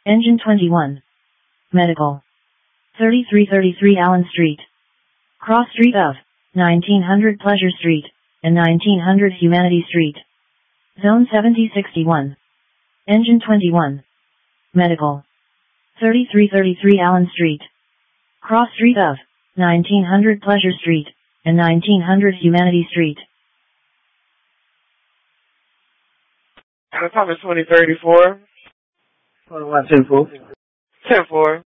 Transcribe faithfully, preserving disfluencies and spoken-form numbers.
Engine twenty-one. Medical. thirty-three thirty-three Allen Street. Cross Street of nineteen hundred Pleasure Street and nineteen hundred Humanity Street. Zone seventy sixty-one. Engine twenty-one. Medical. thirty-three thirty-three Allen Street. Cross Street of nineteen hundred Pleasure Street and nineteen hundred Humanity Street. The time is twenty thirty-four. One ten four. ten four.